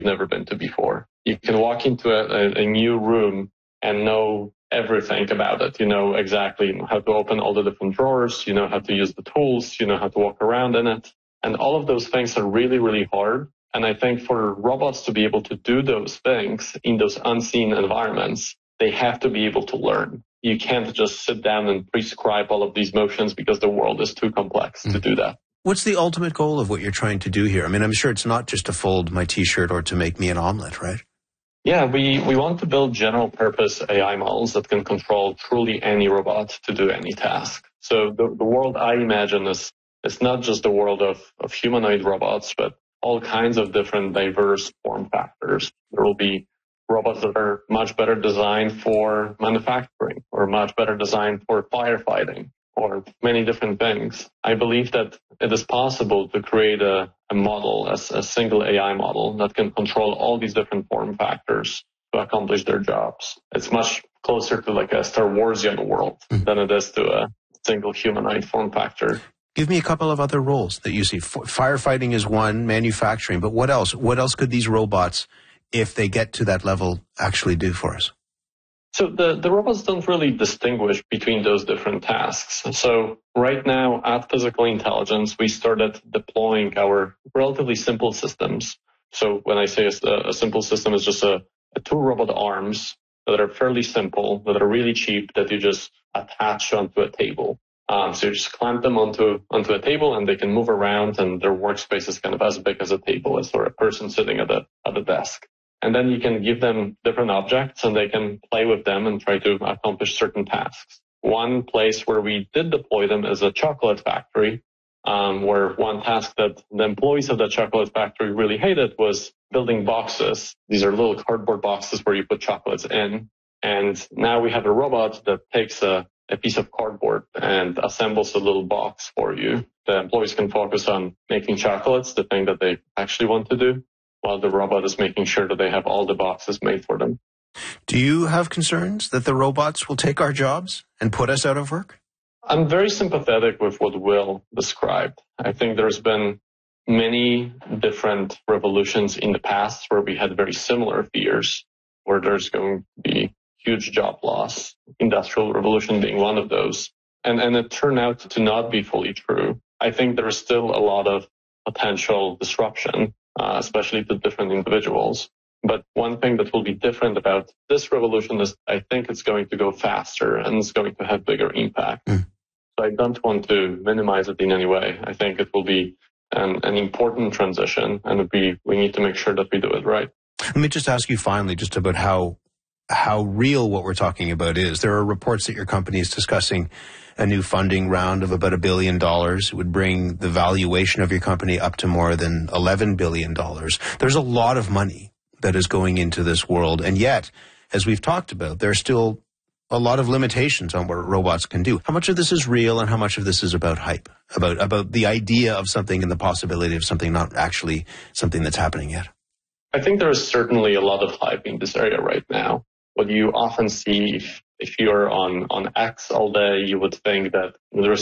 never been to before. You can walk into a new room and know everything about it. You know exactly how to open all the different drawers, you know how to use the tools, you know how to walk around in it. And all of those things are really, really hard. And I think for robots to be able to do those things in those unseen environments, they have to be able to learn. You can't just sit down and prescribe all of these motions because the world is too complex to do that. What's the ultimate goal of what you're trying to do here? I mean, I'm sure it's not just to fold my T-shirt or to make me an omelet, right? Yeah, we want to build general purpose AI models that can control truly any robot to do any task. So the world I imagine is not just the world of humanoid robots, but all kinds of different diverse form factors. There will be robots that are much better designed for manufacturing or much better designed for firefighting or many different things. I believe that it is possible to create a model, a single AI model that can control all these different form factors to accomplish their jobs. It's much closer to like a Star Warsian world than it is to a single humanoid form factor. Give me a couple of other roles that you see. Firefighting is one, manufacturing, but what else? What else could these robots, if they get to that level, actually do for us? So the robots don't really distinguish between those different tasks. So right now at Physical Intelligence, we started deploying our relatively simple systems. So when I say a simple system, it's just a two robot arms that are fairly simple, that are really cheap, that you just attach onto a table. So you just clamp them onto a table and they can move around and their workspace is kind of as big as a table is or a person sitting at a desk. And then you can give them different objects and they can play with them and try to accomplish certain tasks. One place where we did deploy them is a chocolate factory, where one task that the employees of the chocolate factory really hated was building boxes. These are little cardboard boxes where you put chocolates in. And now we have a robot that takes a piece of cardboard and assembles a little box for you. The employees can focus on making chocolates, the thing that they actually want to do, while the robot is making sure that they have all the boxes made for them. Do you have concerns that the robots will take our jobs and put us out of work? I'm very sympathetic with what Will described. I think there's been many different revolutions in the past where we had very similar fears, where there's going to be huge job loss, Industrial Revolution being one of those. And it turned out to not be fully true. I think there is still a lot of potential disruption, especially to different individuals. But one thing that will be different about this revolution is I think it's going to go faster and it's going to have bigger impact. So I don't want to minimize it in any way. I think it will be an important transition and we need to make sure that we do it right. Let me just ask you finally just about how real what we're talking about is. There are reports that your company is discussing a new funding round of about $1 billion. It would bring the valuation of your company up to more than $11 billion. There's a lot of money that is going into this world. And yet, as we've talked about, there are still a lot of limitations on what robots can do. How much of this is real and how much of this is about hype, about the idea of something and the possibility of something not actually something that's happening yet? I think there is certainly a lot of hype in this area right now. What you often see if you're on X all day, you would think that there's